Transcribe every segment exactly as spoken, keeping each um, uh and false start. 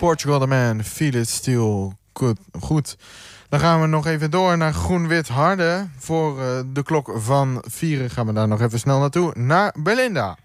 Portugal the Man, Feel It Still. Goed, goed. Dan gaan we nog even door naar Groen-Wit Harde. Voor uh, de klok van vieren gaan we daar nog even snel naartoe. Naar Belinda.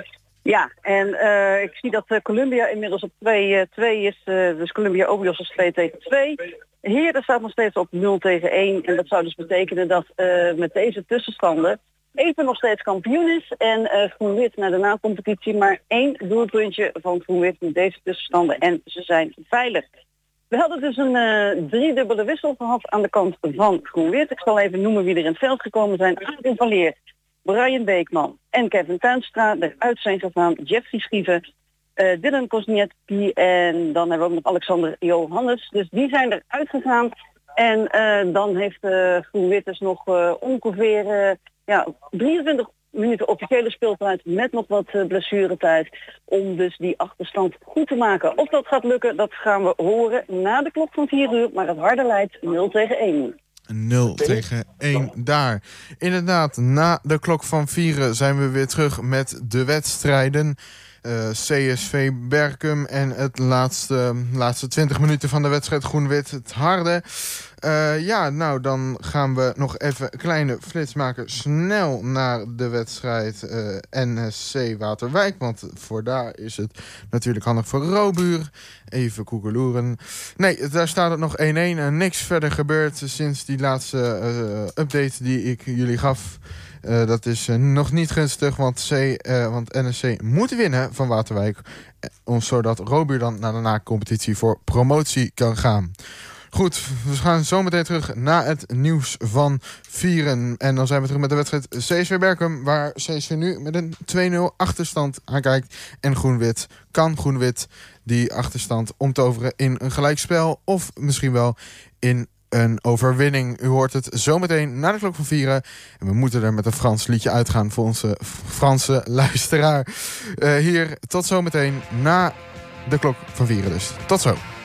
Ja, en uh, ik zie dat uh, Columbia inmiddels op twee twee is. Uh, dus Columbia Obios is twee tegen twee. Heren staat nog steeds op nul tegen één. En dat zou dus betekenen dat uh, met deze tussenstanden Epe nog steeds kampioen is. En uh, Groen-Wit naar de na-competitie maar één doelpuntje van Groen-Wit met deze tussenstanden. En ze zijn veilig. We hadden dus een uh, driedubbele wissel gehad aan de kant van Groen-Wit. Ik zal even noemen wie er in het veld gekomen zijn. Adrien van Leer, Brian Beekman en Kevin Tuinstra. Eruit zijn gegaan Jeffrey Schieven, uh, Dylan Kosniewski en dan hebben we ook nog Alexander Johannes. Dus die zijn eruit gegaan. En uh, dan heeft uh, Groen-Wit dus nog uh, ongeveer uh, ja, drieëntwintig minuten officiële speeltijd met nog wat uh, blessuretijd om dus die achterstand goed te maken. Of dat gaat lukken, dat gaan we horen na de klok van vier uur, maar het harde leidt nul tegen één. nul tegen één daar. Inderdaad, na de klok van vieren zijn we weer terug met de wedstrijden. Uh, C S V Berkum en het laatste, laatste twintig minuten van de wedstrijd Groen-Wit het Harde. Uh, ja, nou dan gaan we nog even een kleine flits maken. Snel naar de wedstrijd uh, N S C Waterwijk. Want voor daar is het natuurlijk handig voor Robuur. Even koekeloeren. Nee, daar staat het nog één-één. En niks verder gebeurd sinds die laatste uh, update die ik jullie gaf. Uh, dat is uh, nog niet gunstig, want, C, uh, want N S C moet winnen van Waterwijk. Uh, zodat Robuur dan naar de na-competitie voor promotie kan gaan. Goed, we gaan zo meteen terug naar het nieuws van vieren. En dan zijn we terug met de wedstrijd C S V Berkum, waar C S V nu met een twee nul achterstand aankijkt. En Groen-Wit kan Groen-Wit die achterstand omtoveren in een gelijkspel of misschien wel in een overwinning. U hoort het zometeen na de klok van vieren. En we moeten er met een Frans liedje uitgaan voor onze Franse luisteraar. Uh, hier tot zometeen na de klok van vieren dus. Tot zo.